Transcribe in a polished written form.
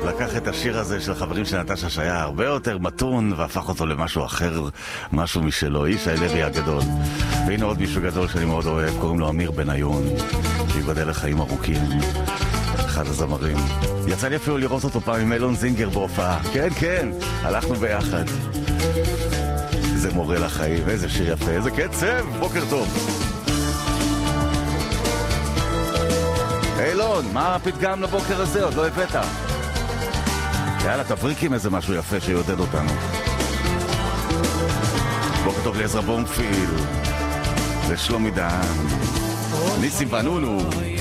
לקח את השיר הזה של חברים של נטשה שהיה הרבה יותר מתון והפך אותו למשהו אחר, משהו משלו, איש הלוי הגדול. והנה עוד מישהו גדול שאני מאוד אוהב, קוראים לו אמיר בניון, שיגדל לחיים ארוכים, אחד הזמרים. יצא לי אפילו לראות אותו פעם עם אילון זינגר בהופעה. כן, כן, הלכנו ביחד. זה מורה לחיים, איזה שיר יפה, איזה קצב, בוקר טוב. אילון, מה הפתגם לבוקר הזה? עוד לא הבאת. יאללה, תבריקים איזה משהו יפה שיודד אותנו. בוקר טוב לעזרא בונפיל, לשלומי דהן, ניסים בנונו.